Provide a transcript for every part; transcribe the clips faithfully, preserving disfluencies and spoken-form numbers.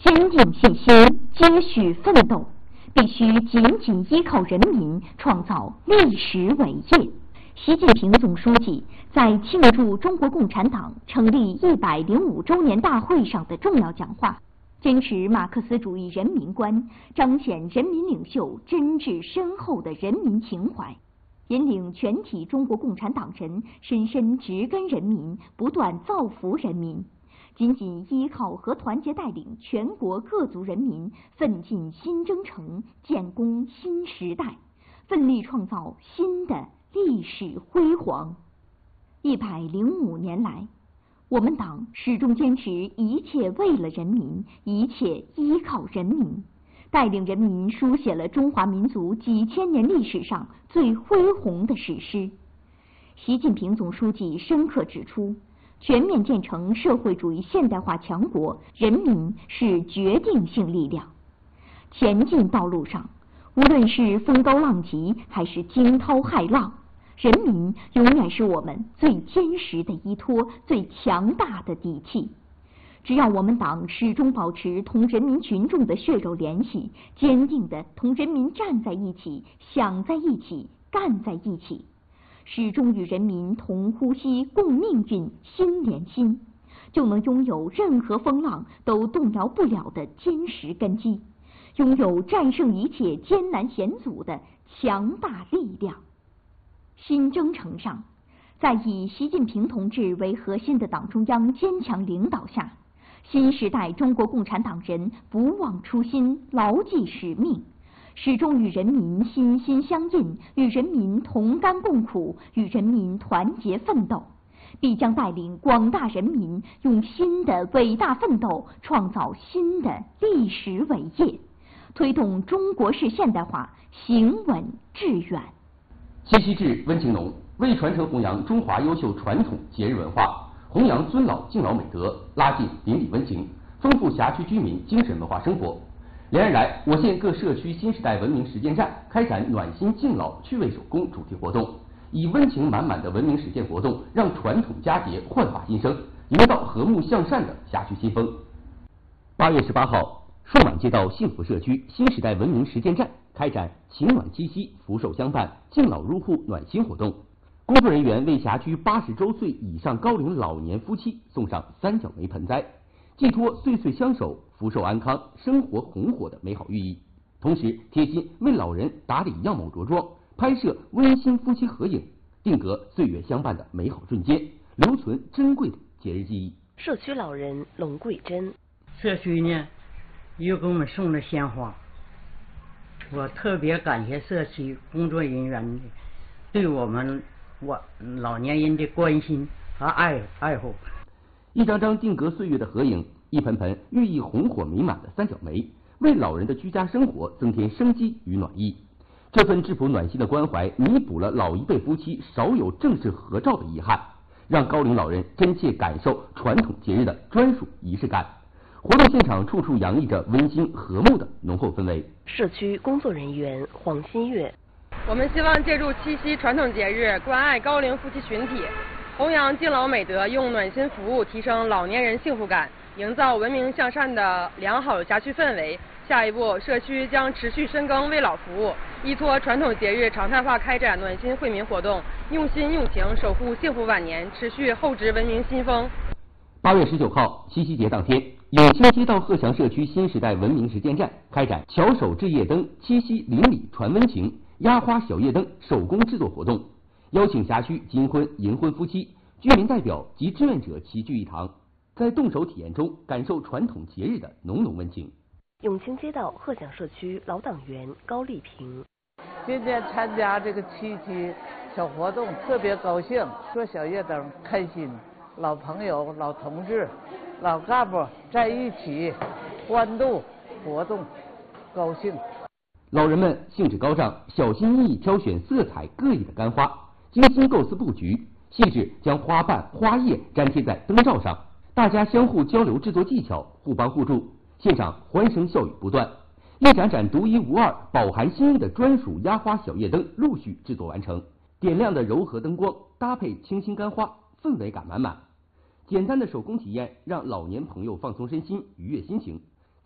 坚定信心，接续奋斗，必须紧紧依靠人民，创造历史伟业。习近平总书记在庆祝中国共产党成立一百零五周年大会上的重要讲话，坚持马克思主义人民观，彰显人民领袖真挚深厚的人民情怀，引领全体中国共产党人深深植根人民，不断造福人民，紧紧依靠和团结带领全国各族人民奋进新征程，建功新时代，奋力创造新的历史辉煌。一百零五年来，我们党始终坚持一切为了人民，一切依靠人民，带领人民书写了中华民族几千年历史上最恢宏的史诗。习近平总书记深刻指出，全面建成社会主义现代化强国，人民是决定性力量。前进道路上，无论是风高浪急还是惊涛骇浪，人民永远是我们最坚实的依托，最强大的底气。只要我们党始终保持同人民群众的血肉联系，坚定地同人民站在一起，想在一起，干在一起，始终与人民同呼吸共命运，心连心，就能拥有任何风浪都动摇不了的坚实根基，拥有战胜一切艰难险阻的强大力量。新征程上，在以习近平同志为核心的党中央坚强领导下，新时代中国共产党人不忘初心，牢记使命，始终与人民心心相印，与人民同甘共苦，与人民团结奋斗，必将带领广大人民用新的伟大奋斗创造新的历史伟业，推动中国式现代化行稳致远。 七夕至温情浓，为传承弘扬中华优秀传统节日文化，弘扬尊老敬老美德，拉近邻里温情，丰富辖区居民精神文化生活。连日来，我县各社区新时代文明实践站开展暖心敬老趣味手工主题活动，以温情满满的文明实践活动，让传统佳节焕发新生，营造和睦向善的辖区新风。八月十八号，顺满街道幸福社区新时代文明实践站开展情暖七夕，福寿相伴，敬老入户暖心活动。工作人员为辖区八十周岁以上高龄老年夫妻送上三角梅盆栽，寄托岁岁相守、福寿安康、生活红火的美好寓意。同时，贴心为老人打理样貌着装，拍摄温馨夫妻合影，定格岁月相伴的美好瞬间，留存珍贵的节日记忆。 社区老人龙桂珍， 社区呢又给我们送了鲜花，我特别感谢社区工作人员对我们我老年人的关心和爱爱护。 一张张定格岁月的合影，一盆盆寓意红火美满的三角梅，为老人的居家生活增添生机与暖意。这份质朴暖心的关怀，弥补了老一辈夫妻少有正式合照的遗憾，让高龄老人真切感受传统节日的专属仪式感。活动现场处处洋溢着温馨和睦的浓厚氛围。 社区工作人员黄新月， 我们希望借助七夕传统节日，关爱高龄夫妻群体，弘扬敬老美德，用暖心服务提升老年人幸福感，营造文明向善的良好辖区氛围。下一步，社区将持续深耕为老服务，依托传统节日常态化开展暖心惠民活动，用心用情守护幸福晚年，持续厚植文明新风。 八月十九号，七夕节当天，永清街道鹤翔社区新时代文明实践站开展巧手制夜灯、七夕邻里传温情、压花小夜灯手工制作活动，邀请辖区金婚、银婚夫妻、居民代表及志愿者齐聚一堂，在动手体验中感受传统节日的浓浓温情。 永清街道鹤翔社区老党员高丽萍， 今天参加这个七夕小活动，特别高兴，做小夜灯开心，老朋友、老同志、老干部在一起欢度活动，高兴。 老人们兴致高涨，小心翼翼挑选色彩各异的干花，精心构思布局，细致将花瓣、花叶粘贴在灯罩上，大家相互交流制作技巧，互帮互助，现场欢声笑语不断。一盏盏独一无二、饱含心意的专属压花小夜灯陆续制作完成，点亮的柔和灯光搭配清新干花，氛围感满满。简单的手工体验让老年朋友放松身心、愉悦心情，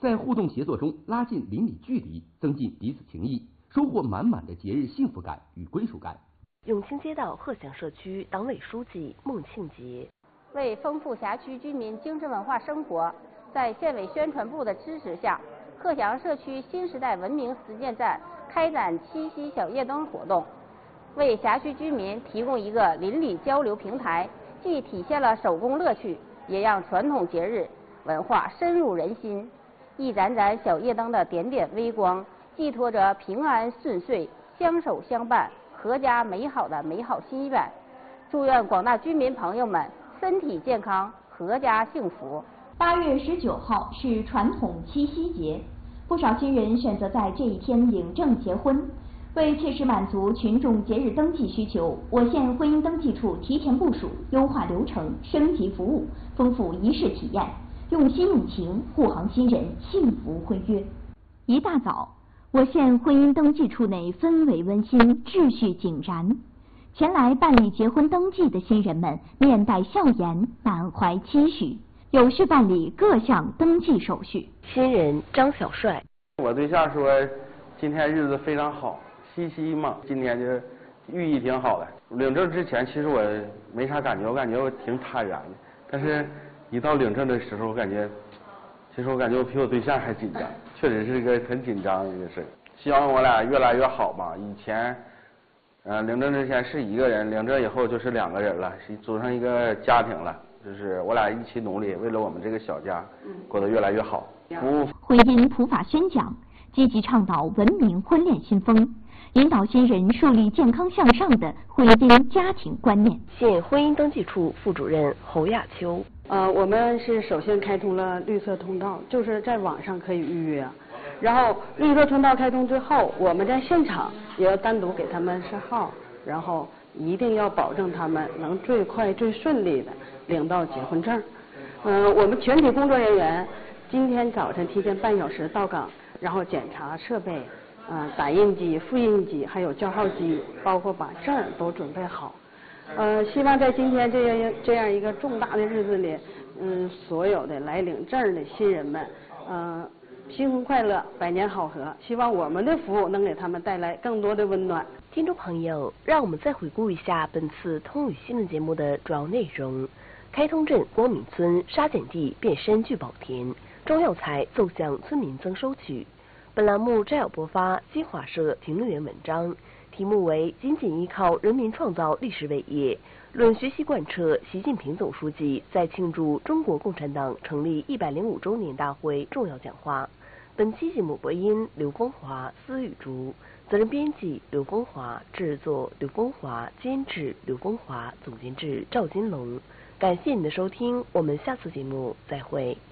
在互动协作中拉近邻里距离，增进彼此情谊，收获满满的节日幸福感与归属感。 永清街道鹤翔社区党委书记孟庆杰为丰富辖区居民精神文化生活，在县委宣传部的支持下，鹤翔社区新时代文明实践站开展七夕小夜灯活动，为辖区居民提供一个邻里交流平台，既体现了手工乐趣，也让传统节日文化深入人心。一盏盏小夜灯的点点微光，寄托着平安顺遂、相守相伴、阖家美好的美好心愿。祝愿广大居民朋友们身体健康，阖家幸福。 八月十九号是传统七夕节，不少新人选择在这一天领证结婚。为切实满足群众节日登记需求，我县婚姻登记处提前部署、优化流程、升级服务，丰富仪式体验，用心用情护航新人幸福婚约。一大早，我县婚姻登记处内氛围温馨，秩序井然。前来办理结婚登记的新人们面带笑颜，满怀期许，有序办理各项登记手续。 新人张小帅， 我对象说今天日子非常好，七夕嘛，今天就寓意挺好的。领证之前其实我没啥感觉，我感觉我挺坦然的，但是一到领证的时候，我感觉其实我感觉我比我对象还紧张，确实是一个很紧张的一个事。希望我俩越来越好吧。以前呃领证之前是一个人，领证以后就是两个人了，是组成一个家庭了，就是我俩一起努力，为了我们这个小家过得越来越好。服务婚姻普法宣讲，积极倡导文明婚恋新风，引导新人树立健康向上的婚姻家庭观念。 县婚姻登记处副主任侯亚秋， 呃，我们是首先开通了绿色通道，就是在网上可以预约，然后绿色通道开通之后，我们在现场也要单独给他们设号，然后一定要保证他们能最快最顺利的领到结婚证。嗯、呃，我们全体工作人员今天早晨提前半小时到岗，然后检查设备，呃，打印机、复印机，还有叫号机，包括把证儿都准备好。呃，希望在今天这样这样一个重大的日子里，嗯，所有的来领证的新人们，呃，新婚快乐，百年好合。希望我们的服务能给他们带来更多的温暖。 听众朋友，让我们再回顾一下本次通宇新闻节目的主要内容。开通镇光明村沙碱地变身聚宝田，中药材奏向村民增收取。本栏目摘要播发新华社评论员文章，题目为“紧紧依靠人民创造历史伟业，论学习贯彻习近平总书记在庆祝中国共产党成立一百零五周年大会重要讲话”。本期节目播音刘风华、司雨竹，责任编辑刘风华，制作刘风华，监制刘风华，总监制赵金龙。感谢您的收听，我们下次节目再会。